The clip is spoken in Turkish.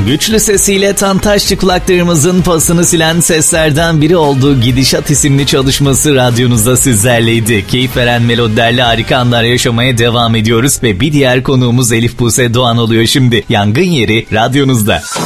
Güçlü sesiyle Tantaşçı kulaklarımızın pasını silen seslerden biri olduğu Gidişat isimli çalışması radyonuzda sizlerleydi. Keyif veren melodilerle harika anlar yaşamaya devam ediyoruz ve bir diğer konuğumuz Elif Buse Doğan oluyor şimdi. Yangın Yeri radyonuzda.